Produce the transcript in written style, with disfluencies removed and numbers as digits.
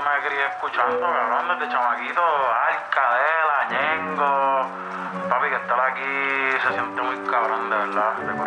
me crié escuchando, cabrón, desde chamaquito, Alcadela, Ñengo. Papi, que estar aquí se siente muy cabrón, de verdad.